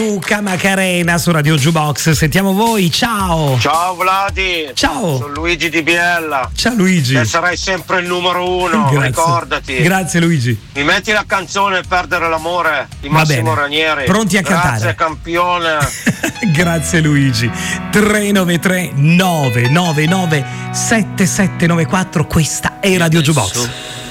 Luca Macarena su Radio Jukebox. Sentiamo voi. Ciao. Ciao Vladi. Ciao. Sono Luigi di Biella. Ciao Luigi. E sarai sempre il numero uno. Grazie. Ricordati. Grazie Luigi. Mi metti la canzone Perdere l'amore di Massimo Ranieri. Pronti a cantare. Grazie campione. Grazie Luigi. 393 999 7794. Questa è Radio Jukebox.